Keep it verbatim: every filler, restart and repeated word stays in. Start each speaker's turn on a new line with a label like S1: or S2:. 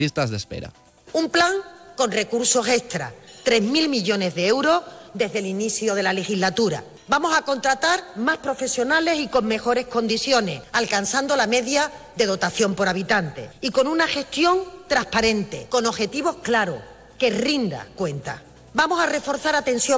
S1: listas de espera.
S2: Un plan con recursos extra, tres mil millones de euros desde el inicio de la legislatura. Vamos a contratar más profesionales y con mejores condiciones, alcanzando la media de dotación por habitante y con una gestión transparente, con objetivos claros, que rinda cuenta. Vamos a reforzar atención